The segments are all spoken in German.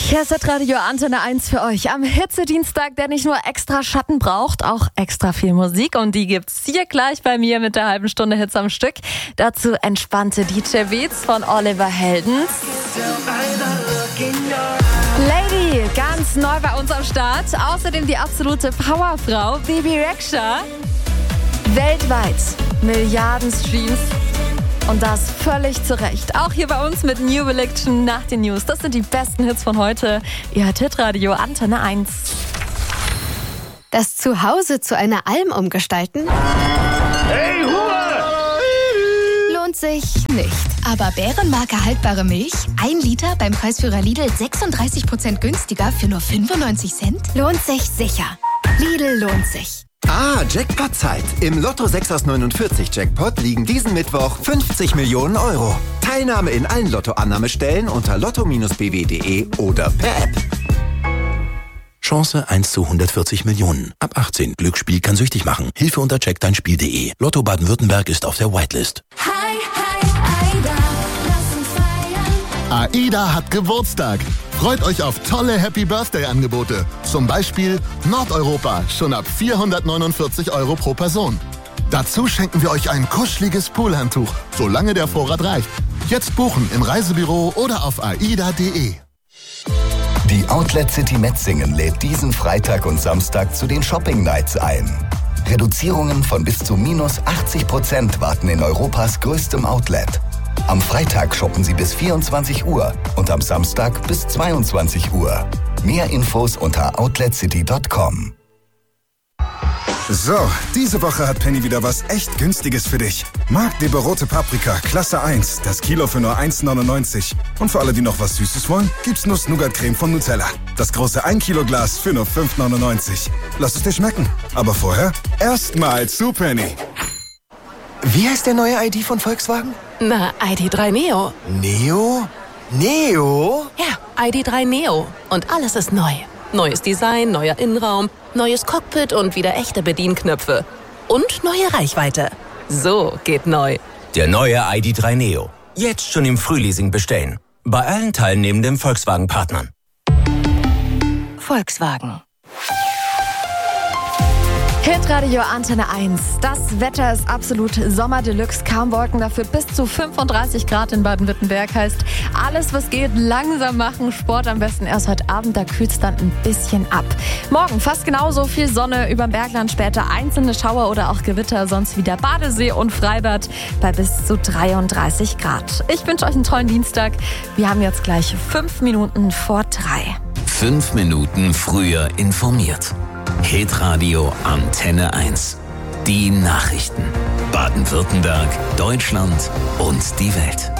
Hier ist Radio Antenne 1 für euch am Hitzedienstag, der nicht nur extra Schatten braucht, auch extra viel Musik. Und die gibt's hier gleich bei mir mit der halben Stunde Hits am Stück. Dazu entspannte DJ-Beats von Oliver Heldens. Lady, ganz neu bei uns am Start. Außerdem die absolute Powerfrau, Bebe Rexha. Weltweit Milliarden Streams. Und das völlig zu Recht. Auch hier bei uns mit New Election nach den News. Das sind die besten Hits von heute. Ihr hört Hitradio Antenne 1. Das Zuhause zu einer Alm umgestalten? Hey, Hure! Lohnt sich nicht. Aber Bärenmarke haltbare Milch? 1 Liter beim Preisführer Lidl 36% günstiger für nur 95 Cent? Lohnt sich sicher. Lidl lohnt sich. Jackpot-Zeit. Im Lotto 6 aus 49 Jackpot liegen diesen Mittwoch 50 Millionen Euro. Teilnahme in allen Lotto-Annahmestellen unter lotto-bw.de oder per App. Chance 1 zu 140 Millionen. Ab 18. Glücksspiel kann süchtig machen. Hilfe unter checkdeinspiel.de. Lotto Baden-Württemberg ist auf der Whitelist. Hi, AIDA, lass uns feiern. AIDA hat Geburtstag. Freut euch auf tolle Happy-Birthday-Angebote. Zum Beispiel Nordeuropa, schon ab 449 Euro pro Person. Dazu schenken wir euch ein kuscheliges Poolhandtuch, solange der Vorrat reicht. Jetzt buchen im Reisebüro oder auf aida.de. Die Outlet City Metzingen lädt diesen Freitag und Samstag zu den Shopping Nights ein. Reduzierungen von bis zu minus 80% warten in Europas größtem Outlet. Am Freitag shoppen Sie bis 24 Uhr und am Samstag bis 22 Uhr. Mehr Infos unter outletcity.com. So, diese Woche hat Penny wieder was echt Günstiges für dich. Magdeburg rote Paprika, Klasse 1, das Kilo für nur 1,99. Und für alle, die noch was Süßes wollen, gibt's Nuss-Nougat-Creme von Nutella. Das große 1 Kilo Glas für nur 5,99. Lass es dir schmecken. Aber vorher erstmal zu Penny. Wie heißt der neue ID von Volkswagen? Na, ID.3 Neo. Neo? Neo? Ja, ID.3 Neo. Und alles ist neu. Neues Design, neuer Innenraum, neues Cockpit und wieder echte Bedienknöpfe. Und neue Reichweite. So geht neu. Der neue ID.3 Neo. Jetzt schon im Frühleasing bestellen. Bei allen teilnehmenden Volkswagen-Partnern. Volkswagen. Hitradio Antenne 1. Das Wetter ist absolut Sommer Deluxe. Kaum Wolken, dafür bis zu 35 Grad in Baden-Württemberg. Heißt, alles was geht, langsam machen. Sport am besten erst heute Abend, da kühlt es dann ein bisschen ab. Morgen fast genauso viel Sonne, überm Bergland später einzelne Schauer oder auch Gewitter. Sonst wieder Badesee und Freibad bei bis zu 33 Grad. Ich wünsche euch einen tollen Dienstag. Wir haben jetzt gleich 5 Minuten vor 3. 5 Minuten früher informiert. Hitradio Antenne 1. Die Nachrichten. Baden-Württemberg, Deutschland und die Welt.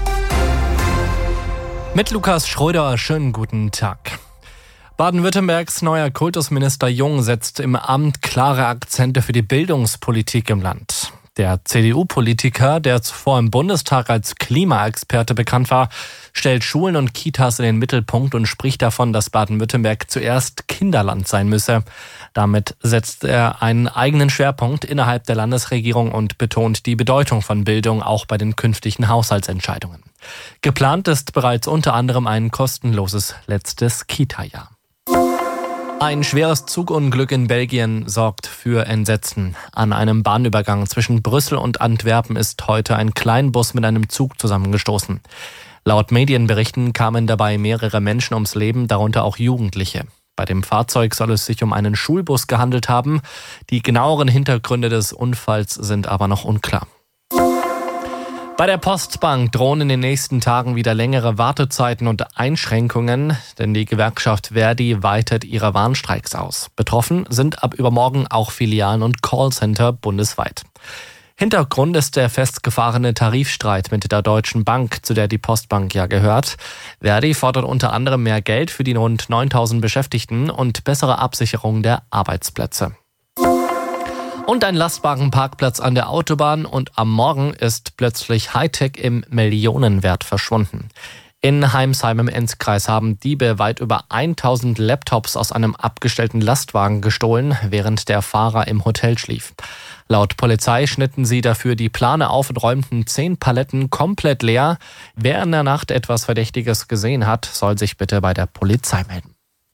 Mit Lukas Schröder, schönen guten Tag. Baden-Württembergs neuer Kultusminister Jung setzt im Amt klare Akzente für die Bildungspolitik im Land. Der CDU-Politiker, der zuvor im Bundestag als Klimaexperte bekannt war, stellt Schulen und Kitas in den Mittelpunkt und spricht davon, dass Baden-Württemberg zuerst Kinderland sein müsse. Damit setzt er einen eigenen Schwerpunkt innerhalb der Landesregierung und betont die Bedeutung von Bildung auch bei den künftigen Haushaltsentscheidungen. Geplant ist bereits unter anderem ein kostenloses letztes Kita-Jahr. Ein schweres Zugunglück in Belgien sorgt für Entsetzen. An einem Bahnübergang zwischen Brüssel und Antwerpen ist heute ein Kleinbus mit einem Zug zusammengestoßen. Laut Medienberichten kamen dabei mehrere Menschen ums Leben, darunter auch Jugendliche. Bei dem Fahrzeug soll es sich um einen Schulbus gehandelt haben. Die genaueren Hintergründe des Unfalls sind aber noch unklar. Bei der Postbank drohen in den nächsten Tagen wieder längere Wartezeiten und Einschränkungen, denn die Gewerkschaft Verdi weitet ihre Warnstreiks aus. Betroffen sind ab übermorgen auch Filialen und Callcenter bundesweit. Hintergrund ist der festgefahrene Tarifstreit mit der Deutschen Bank, zu der die Postbank ja gehört. Verdi fordert unter anderem mehr Geld für die rund 9.000 Beschäftigten und bessere Absicherung der Arbeitsplätze. Und ein Lastwagenparkplatz an der Autobahn und am Morgen ist plötzlich Hightech im Millionenwert verschwunden. In Heimsheim im Enzkreis haben Diebe weit über 1000 Laptops aus einem abgestellten Lastwagen gestohlen, während der Fahrer im Hotel schlief. Laut Polizei schnitten sie dafür die Plane auf und räumten 10 Paletten komplett leer. Wer in der Nacht etwas Verdächtiges gesehen hat, soll sich bitte bei der Polizei melden.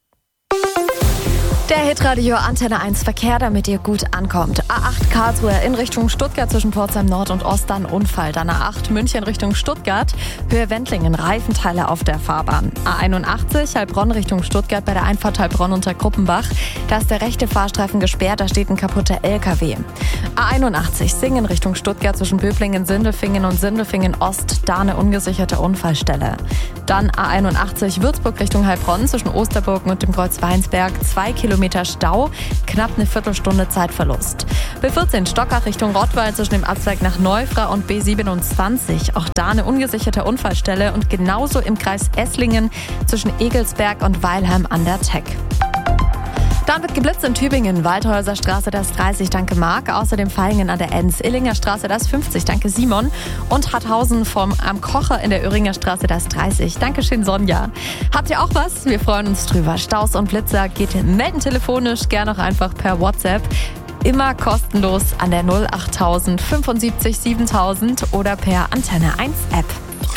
Der Hitradio Antenne 1 Verkehr, damit ihr gut ankommt. A8 Karlsruhe in Richtung Stuttgart zwischen Pforzheim Nord und Ost, dann Unfall. Dann A8 München Richtung Stuttgart, Höhe Wendlingen, Reifenteile auf der Fahrbahn. A81 Heilbronn Richtung Stuttgart bei der Einfahrt Heilbronn unter Gruppenbach. Da ist der rechte Fahrstreifen gesperrt, da steht ein kaputter LKW. A81 Singen Richtung Stuttgart zwischen Böblingen, Sindelfingen und Sindelfingen Ost, da eine ungesicherte Unfallstelle. Dann A81 Würzburg Richtung Heilbronn zwischen Osterburgen und dem Kreuz Weinsberg, 2 Kilometer Stau, knapp eine Viertelstunde Zeitverlust. B14 Stockach Richtung Rottweil zwischen dem Abzweig nach Neufra und B27. Auch da eine ungesicherte Unfallstelle und genauso im Kreis Esslingen zwischen Egelsberg und Weilheim an der Teck. Dann wird geblitzt in Tübingen, Waldhäuser Straße, das 30, danke Marc. Außerdem Vaihingen an der Enz, Illinger Straße, das 50, danke Simon. Und Harthausen am Kocher in der Öhringer Straße, das 30, danke schön Sonja. Habt ihr auch was? Wir freuen uns drüber. Staus und Blitzer geht melden telefonisch, gerne auch einfach per WhatsApp. Immer kostenlos an der 08000 75 7000 oder per Antenne 1 App.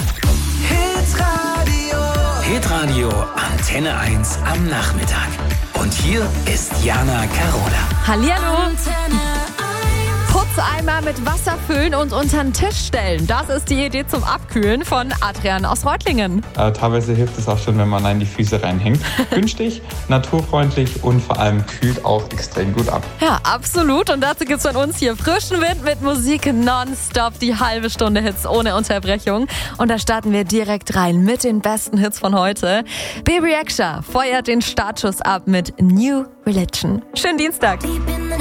Hitradio Antenne 1 am Nachmittag. Und hier ist Jana Carola. Hallihallo. Putzeimer mit Wasser füllen und unter den Tisch stellen. Das ist die Idee zum Abkühlen von Adrian aus Reutlingen. Teilweise hilft es auch schon, wenn man an die Füße reinhängt. Günstig, naturfreundlich und vor allem kühlt auch extrem gut ab. Ja, absolut. Und dazu gibt's von uns hier frischen Wind mit Musik nonstop. Die halbe Stunde Hits ohne Unterbrechung. Und da starten wir direkt rein mit den besten Hits von heute. Baby Rexha feuert den Startschuss ab mit New Religion. Schönen Dienstag.